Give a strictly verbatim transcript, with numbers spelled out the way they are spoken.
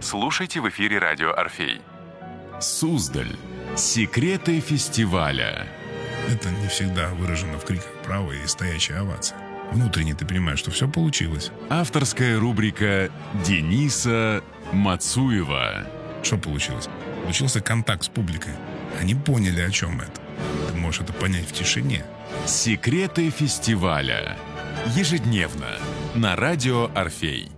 слушайте в эфире радио «Орфей». Суздаль. Секреты фестиваля. Это не всегда выражено в криках «Браво!» и стоячей овации. Внутренне ты понимаешь, что все получилось. Авторская рубрика Дениса Мацуева. Что получилось? Получился контакт с публикой. Они поняли, о чем это. Ты можешь это понять в тишине. Секреты фестиваля. Ежедневно на радио «Орфей».